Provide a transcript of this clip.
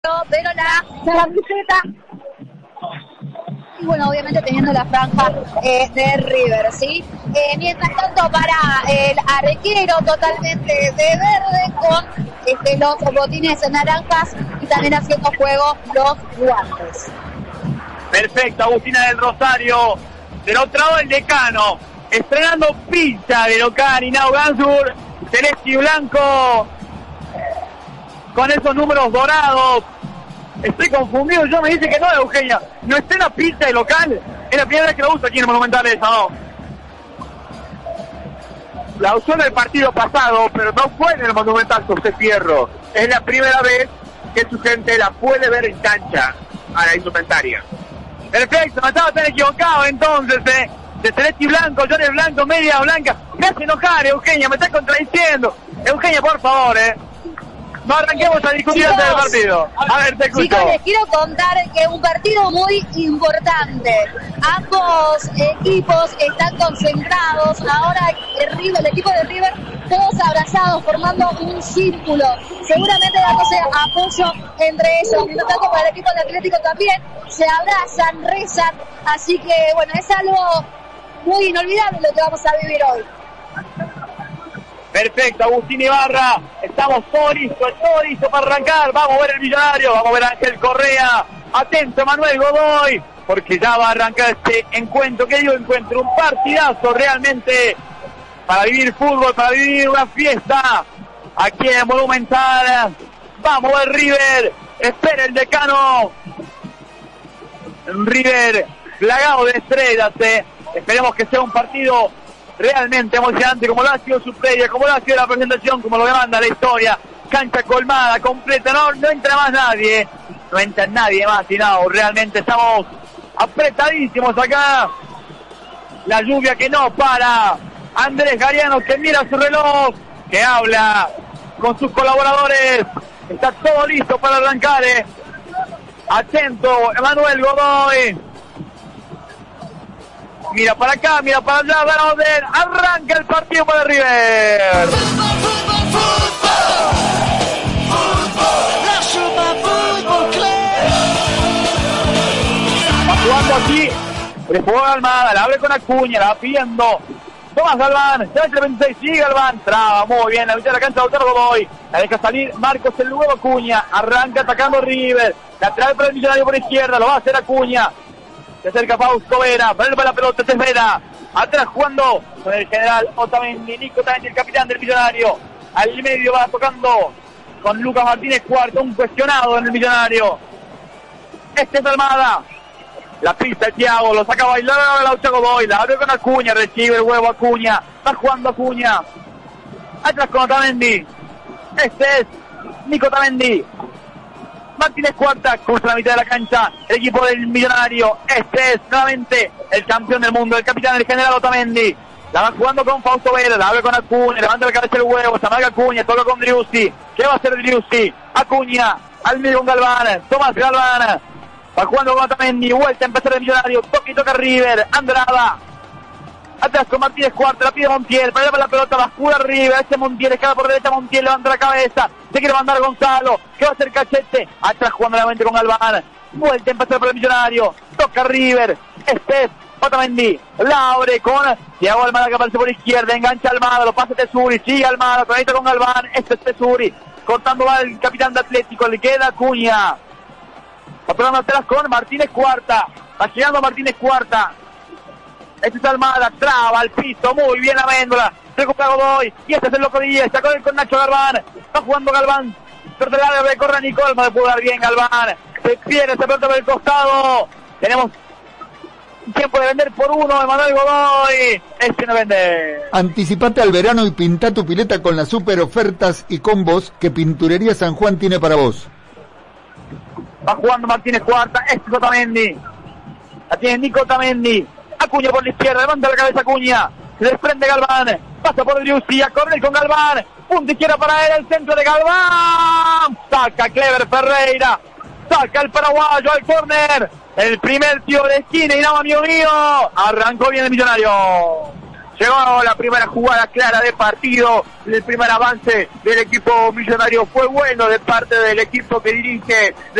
pero la camiseta y bueno, obviamente teniendo la franja de River, ¿sí? Mientras tanto para el arquero totalmente de verde con los botines naranjas y también haciendo juego los guantes. Perfecto, Agustina del Rosario. Del otro lado el Decano, estrenando pizza de local, Hinao Gansur, celeste y blanco, con esos números dorados. Estoy confundido, yo me dice que no, Eugenia. ¿No estrena pizza de local? Es la primera vez que lo usa aquí en el Monumental esa, ¿no? La usó en el partido pasado, pero no fue en el Monumental José Fierro. Es la primera vez que su gente la puede ver en cancha a la indumentaria. Perfecto, me estaba tan equivocado entonces, de celeste y blanco, Johnny Blanco, media blanca. Me hace enojar, Eugenia, me está contradiciendo. Eugenia, por favor, no arranquemos a discutir antes del partido. A ver, te escucho. Chicos, les quiero contar que un partido muy importante. Ambos equipos están concentrados. Ahora el equipo de River, todos abrazados, formando un círculo. Seguramente dándose apoyo entre ellos. Mientras tanto, para el equipo de Atlético también se abrazan, rezan. Así que, bueno, es algo muy inolvidable lo que vamos a vivir hoy. Perfecto, Agustín Ibarra, estamos todo listo para arrancar. Vamos a ver el Millonario, vamos a ver a Ángel Correa, atento Manuel Godoy, porque ya va a arrancar este encuentro. ¿Qué digo encuentro? Un partidazo realmente para vivir fútbol, para vivir una fiesta aquí en Monumental. Vamos a ver River, espera el Decano. River plagado de estrellas, esperemos que sea un partido realmente emocionante, como lo ha sido su previa, como lo ha sido la presentación, como lo demanda la historia. Cancha colmada, completa, no entra más nadie, no entra nadie más, y no, realmente estamos apretadísimos acá. La lluvia que no para. Andrés Gariano que mira su reloj, que habla con sus colaboradores. Está todo listo para arrancar, Atento, Emanuel Godoy. Mira para acá, mira para allá, vamos a ver, arranca el partido para River. Va jugando aquí, le juega Almada, la abre con Acuña, la va pidiendo Tomás Galván, se va el 26, sigue Galván, traba muy bien, la mitad de la cancha de Lautaro Godoy, la deja salir Marcos el nuevo Acuña, arranca atacando River, lateral para el Millonario por izquierda, lo va a hacer Acuña. Se acerca Fausto Vera, para la pelota, se espera. Atrás jugando con el general Otamendi, Nico Otamendi, el capitán del Millonario. Al medio va tocando con Lucas Martínez Cuarto, un cuestionado en el Millonario. Este es Almada. La pista de Thiago, lo saca a bailar a Lautaro Godoy, la abre con Acuña, recibe el huevo Acuña. Va jugando Acuña. Atrás con Otamendi. Este es Nico Otamendi. Martínez Cuarta, cruza la mitad de la cancha, el equipo del Millonario. Este es nuevamente el campeón del mundo, el capitán, el general Otamendi. La va jugando con Fausto Vera, la abre con Acuña, levanta la cabeza el huevo, se amaga Acuña, toca con Driussi. ¿Qué va a hacer Driussi? Acuña, al medio con Galván, Tomás Galván. Va jugando con Otamendi, vuelta a empezar el Millonario, toca River, Andrada. Atrás con Martínez Cuarta, la pide Montiel, para la pelota, va a jugar River, este Montiel, escala por derecha, Montiel levanta la cabeza, se quiere mandar Gonzalo, que va a hacer Cachete, atrás jugando nuevamente con Galván, vuelta a empezar por el Millonario, toca River, este es Otamendi, la abre con Thiago Almada que aparece por izquierda, engancha Almada, lo pasa Tesuri, sigue Almada, conecta con Galván, este es Tesuri, cortando va el capitán de Atlético, le queda Acuña, va pegando atrás con Martínez Cuarta, va llegando Martínez Cuarta. Este es Almada, traba al piso, muy bien la Méndola, recupera Godoy, y este es el Loco Díaz, está con Nacho Galván, va jugando Galván, pero del área recorre a Nicol, no le pudo dar bien Galván, se pierde esa pelota por el costado, tenemos tiempo de vender por uno, Emanuel Godoy, este no vende. Anticipate al verano y pinta tu pileta con las super ofertas y combos que Pinturería San Juan tiene para vos. Va jugando Martínez Cuarta, este es Otamendi, la tiene Nico Otamendi. Acuña por la izquierda, levanta la cabeza Acuña, se desprende Galván, pasa por Driussi, a correr con Galván, punta izquierda para él, el centro de Galván, saca Clever Ferreira, saca el paraguayo al córner, el primer tiro de esquina y nada, amigo mío, arrancó bien el Millonario. Llegó la primera jugada clara de partido. El primer avance del equipo millonario fue bueno de parte del equipo que dirige